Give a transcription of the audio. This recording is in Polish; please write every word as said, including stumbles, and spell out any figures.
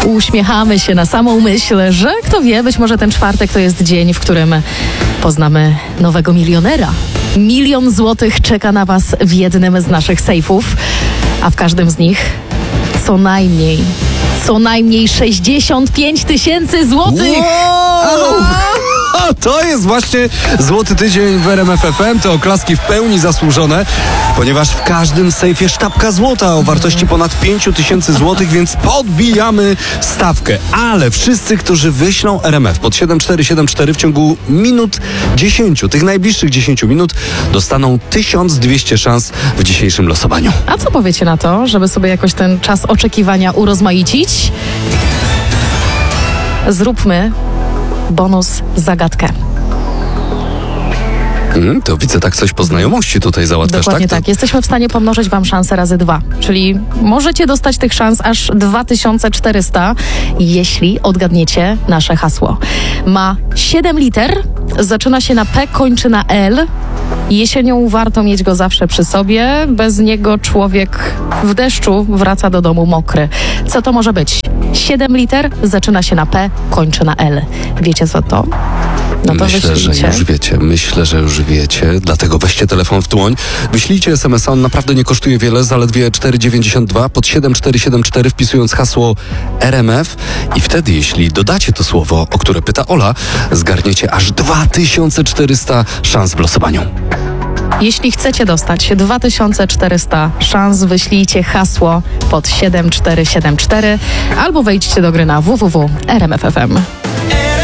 Uśmiechamy się na samą myśl, że kto wie, być może ten czwartek to jest dzień, w którym poznamy nowego milionera. Milion złotych czeka na Was w jednym z naszych sejfów, a w każdym z nich co najmniej, co najmniej sześćdziesiąt pięć tysięcy złotych. Wow! To jest właśnie Złoty Tydzień w R M F F M. To oklaski w pełni zasłużone, ponieważ w każdym sejfie sztabka złota o wartości ponad pięć tysięcy złotych, więc podbijamy stawkę. Ale wszyscy, którzy wyślą R M F pod siedem cztery siedem cztery w ciągu minut dziesięciu, tych najbliższych dziesięciu minut, dostaną tysiąc dwieście szans w dzisiejszym losowaniu. A co powiecie na to, żeby sobie jakoś ten czas oczekiwania urozmaicić? Zróbmy bonus zagadkę. Hmm, to widzę tak coś po znajomości tutaj załatwiasz, Dokładnie tak? tak. Jesteśmy w stanie pomnożyć Wam szanse razy dwa. Czyli możecie dostać tych szans aż dwa tysiące czterysta, jeśli odgadniecie nasze hasło. Ma siedem liter, zaczyna się na P, kończy na L. Jesienią warto mieć go zawsze przy sobie. Bez niego człowiek w deszczu wraca do domu mokry. Co to może być? siedem liter, zaczyna się na P, kończy na L. Wiecie co to? No to Myślę, wyślijcie. że już wiecie. Myślę, że już wiecie. Dlatego weźcie telefon w dłoń. Wyślijcie es em es a. On naprawdę nie kosztuje wiele. Zaledwie cztery dziewięćdziesiąt dwa pod siedem cztery siedem cztery, wpisując hasło R M F. I wtedy, jeśli dodacie to słowo, o które pyta Ola, zgarniecie aż dwa tysiące czterysta szans w losowaniu. Jeśli chcecie dostać dwa tysiące czterysta szans, wyślijcie hasło pod siedem cztery siedem cztery albo wejdźcie do gry na w w w kropka r m f f m.